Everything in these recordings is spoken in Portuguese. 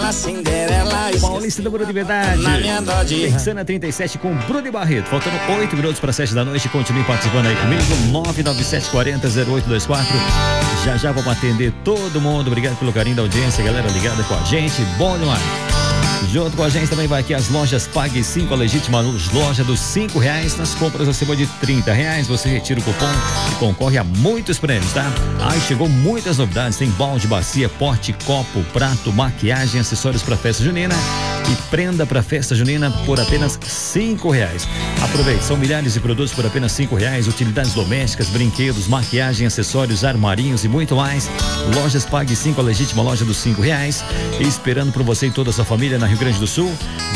a Cinderela. Paulista do Bruno de Verdade. Texana 37 com Bruno e Barreto. Faltando 8 minutos para 7 da noite. Continue participando aí comigo. 997400824. Já já vamos atender todo mundo. Obrigado pelo carinho da audiência, galera ligada com a gente. Bom demais. Junto com a gente também vai aqui as lojas Pague 5, a legítima loja dos R$5. Nas compras acima de R$30, você retira o cupom e concorre a muitos prêmios, tá? Chegou muitas novidades, tem balde, bacia, pote, copo, prato, maquiagem, acessórios para festa junina e prenda para festa junina por apenas R$5. Aproveite, são milhares de produtos por apenas R$5, utilidades domésticas, brinquedos, maquiagem, acessórios, armarinhos e muito mais. Lojas Pague 5, a legítima loja dos R$5, esperando por você e toda a sua família na Rio Grande do Sul,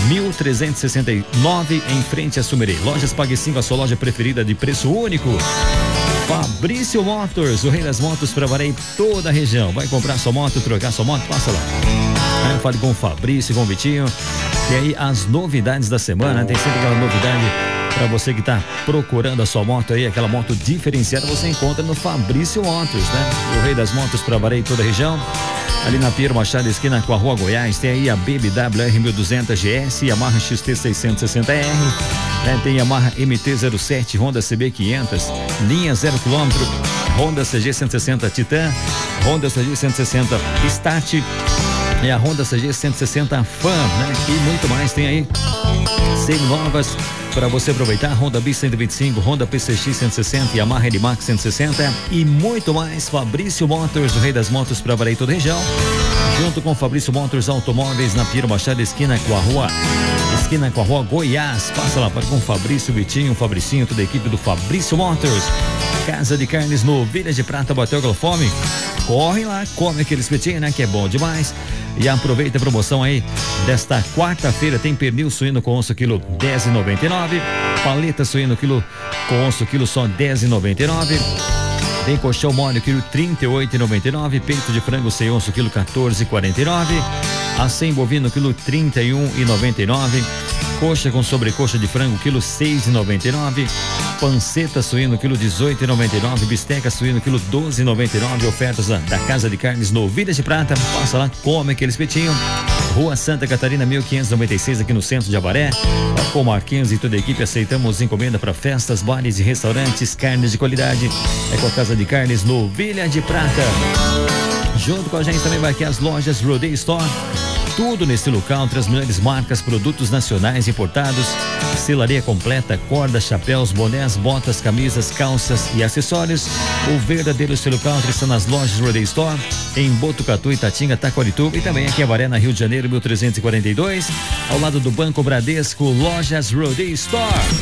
1369 em frente a Sumerê. Lojas Pague 5, a sua loja preferida de preço único. Fabrício Motors, o rei das motos para valer toda a região. Vai comprar sua moto, trocar sua moto, passa lá. Fale com o Fabrício, com o Vitinho. E aí as novidades da semana, tem sempre aquela novidade para você que tá procurando a sua moto aí, aquela moto diferenciada, você encontra no Fabrício Motors, né? O rei das motos para valer toda a região. Ali na Piero Machado, esquina com a Rua Goiás, tem aí a BMW R1200 GS, Yamaha XT660R, né? Tem Yamaha MT-07, Honda CB500, linha 0 km, Honda CG160 Titan, Honda CG160 Start e a Honda CG160 Fan, né? E muito mais, tem aí semi-novas para você aproveitar, Honda Bis 125, Honda PCX 160, Yamaha NMAX 160 e muito mais. Fabrício Motors, o rei das motos para valer toda a região, junto com Fabrício Motors Automóveis na Piero Machado, esquina com a Rua Goiás. Passa lá, para com Fabrício, Vitinho, Fabricinho, toda a equipe do Fabrício Motors. Casa de Carnes no Vilha de Prata, bateu aquela fome? Corre lá, come aquele espetinho, né? Que é bom demais. E aproveita a promoção aí desta quarta-feira. Tem pernil suíno com osso quilo R$10,99. Paleta suíno com osso quilo só R$10,99. Tem colchão mole quilo R$38,99. Peito de frango sem osso quilo R$14,49. Acém bovino quilo R$31,99. Coxa com sobrecoxa de frango quilo R$6,99. Panceta suíno quilo R$18,99. Bisteca suíno quilo R$12,99. Ofertas da Casa de Carnes no Vilha de Prata. Passa lá, come aquele espetinho. Rua Santa Catarina 1596, aqui no centro de Avaré. Com Marquinhos e toda a equipe, aceitamos encomenda para festas, bares e restaurantes. Carnes de qualidade é com a Casa de Carnes no Vilha de Prata. Junto com a gente também vai aqui as lojas Rodeio Store. Tudo nesse local, entre as melhores marcas, produtos nacionais importados, selaria completa, corda, chapéus, bonés, botas, camisas, calças e acessórios. O verdadeiro seu local está nas lojas Rodeio Store, em Botucatu, Itatinga, Taquarituba e também aqui em Avaré, na Rio de Janeiro, 1342, ao lado do Banco Bradesco. Lojas Rodeio Store.